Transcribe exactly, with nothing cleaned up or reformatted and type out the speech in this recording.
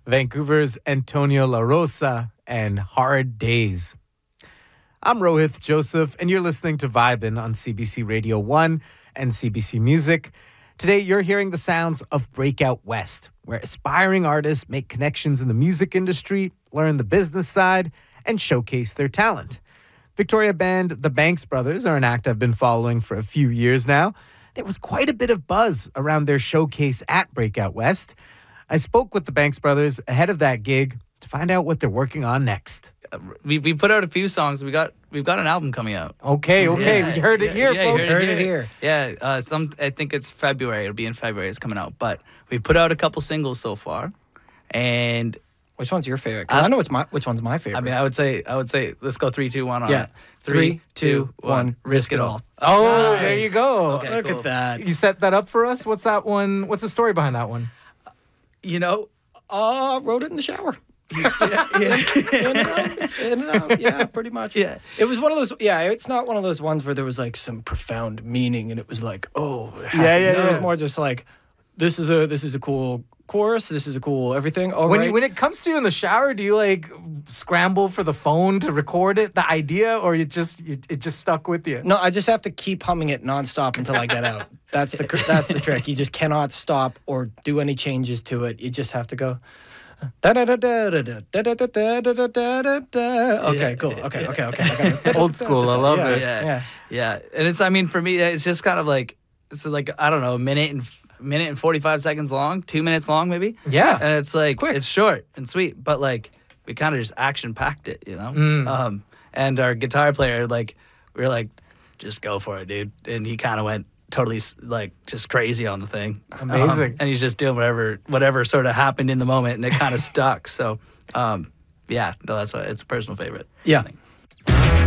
Vancouver's Antonio La Rosa, and Hard Days. I'm Rohith Joseph, and you're listening to Vibin' on C B C Radio one and C B C Music. Today, you're hearing the sounds of Breakout West, where aspiring artists make connections in the music industry, learn the business side, and showcase their talent. Victoria band The Banks Brothers are an act I've been following for a few years now. There was quite a bit of buzz around their showcase at Breakout West. I spoke with the Banks Brothers ahead of that gig to find out what they're working on next. We we put out a few songs. We got we've got an album coming out. Okay, okay, Yeah, we heard it yeah, here, yeah, you folks. heard, Heard it here. Yeah, uh, some I think it's February. It'll be in February. It's coming out. But we put out a couple singles so far, and Which one's your favorite? 'Cause Uh, I know what's my which one's my favorite. I mean, I would say I would say let's go three, two, one on Yeah. it. Three, two, one. Risk it all. Oh, Nice. there you go. Okay, Look cool. at that. You set that up for us? What's that one? What's the story behind that one? You know, Uh, wrote it in the shower. yeah, In and out, in and out. Yeah, pretty much. Yeah. It was one of those. Yeah, it's not one of those ones where there was like some profound meaning, and it was like, oh, it Yeah, yeah, happened. It was yeah. more just like, this is a this is a cool chorus. This is a cool everything. All When right. you, when it comes to you in the shower, do you like scramble for the phone to record it, the idea, or you just you, it just stuck with you? No, I just have to keep humming it nonstop until I get out. That's the cr- that's the trick. You just cannot stop or do any changes to it. You just have to go. Da da da da da da da da da da da da da. Okay, cool. Okay, okay, okay. I got it. Old school, I love Yeah. it. yeah, Yeah. yeah. And it's I mean for me it's just kind of like it's like I don't know a minute and minute and forty-five seconds long, two minutes long maybe. Yeah. And it's like quick. it's short and sweet, but like we kind of just action packed it, you know. Mm. Um, and our guitar player like we were like, just go for it, dude. And he kind of went totally like just crazy on the thing. Amazing. Um, and he's just doing whatever whatever sort of happened in the moment, and it kind of stuck. So um, yeah, no, that's why it's a personal favorite. Yeah.